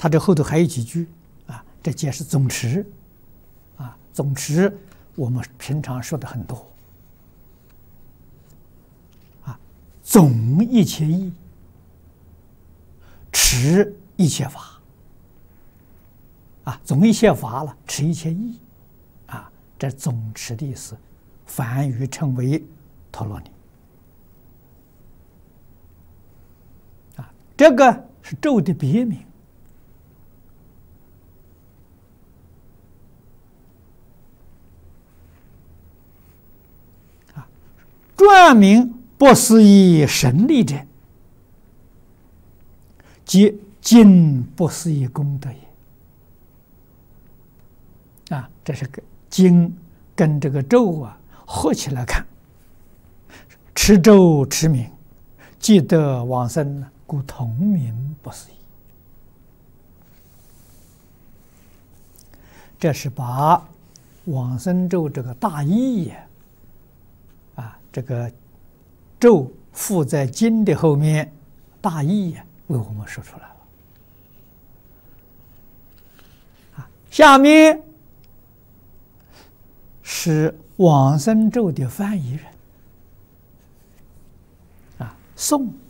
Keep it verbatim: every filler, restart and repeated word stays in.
它这后头还有几句啊，这解释总持啊，总持我们平常说的很多啊，总一切义，持一切法啊，总一切法了，持一切义啊，这总持的意思，梵语称为陀罗尼啊，这个是咒的别名。专名不思议神力者，即今不思议功德也。啊，这是个经跟这个咒啊合起来看，持咒持名，即得往生，故同名不思议。这是把往生咒这个大意呀。这个咒附在经的后面，大意呀为我们说出来了。啊，下面是往生咒的翻译人，啊，宋